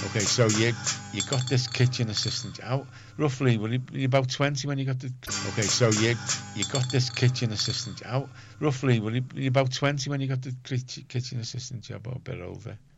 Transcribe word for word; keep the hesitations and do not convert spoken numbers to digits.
Okay, so you you got this kitchen assistant out roughly. Were you, were you about twenty when you got the? Okay, so you you got this kitchen assistant out roughly. Were you, were you about twenty when you got the kitchen assistant job, or a bit over?